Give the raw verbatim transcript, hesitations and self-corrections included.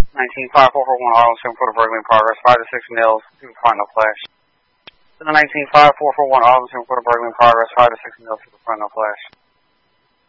nineteen five four four one Auto seven foot of burglary in progress, five to six mils to the front, no flash. nineteen five four four one Auto seven foot of burglary in progress, five to six mils to the front, no flash.